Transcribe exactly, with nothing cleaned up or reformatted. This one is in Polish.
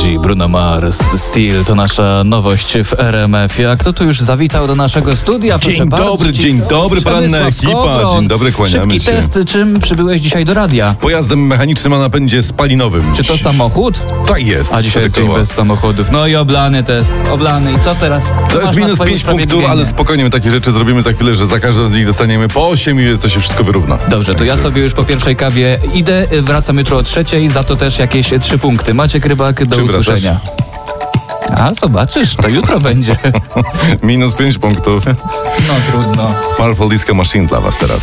G, Bruno Mars, Steel to nasza nowość w R M F. A kto tu już zawitał do naszego studia? Proszę Dzień bardzo, dobry, dziś dzień dobry, poranna ekipa. Skowron. Dzień dobry, kłaniamy Szybki się. test, czym przybyłeś dzisiaj do radia? Pojazdem mechanicznym o napędzie spalinowym. Czy to samochód? Tak jest. A dzisiaj jest cztery dzień koła. bez samochodów. No i oblany test, oblany. I co teraz? Co To masz jest na minus swoje pięć punktów, usprawiedliwienie? ale spokojnie, my takie rzeczy zrobimy za chwilę, że za każdą z nich dostaniemy po osiem i to się wszystko wyrówna. Dobrze, to ja sobie już po pierwszej kawie idę, wracam jutro o trzeciej, za to też jakieś trzy punkty. Maciek Rybak, do Czy usłyszenia. A, zobaczysz, to jutro będzie. Minus pięć punktów. No trudno. Powerful Disco Machine dla was teraz.